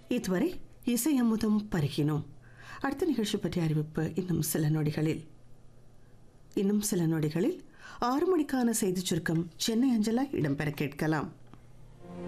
இதுவரை இசை அமுதம் பருகினோம். அடுத்த நிகழ்ச்சி பற்றிய அறிவிப்பு இன்னும் சில நொடிகளில் 6 மணிக்கான செய்திச் சுருக்கம் சென்னை அஞ்சலா இடம்பெற கேட்கலாம்.